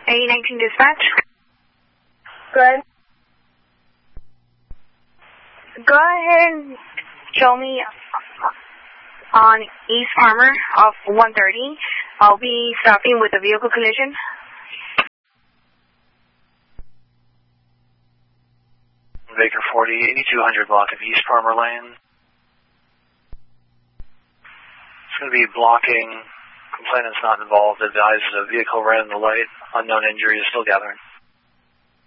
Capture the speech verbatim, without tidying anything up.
A nineteen dispatch. Good. Go ahead and show me on East Farmer off one thirty. I'll be stopping with a vehicle collision. Baker forty, eighty-two hundred block of East Farmer Lane. It's going to be blocking. Complainant's not involved. Advises a vehicle ran in the light. Unknown injury is still gathering.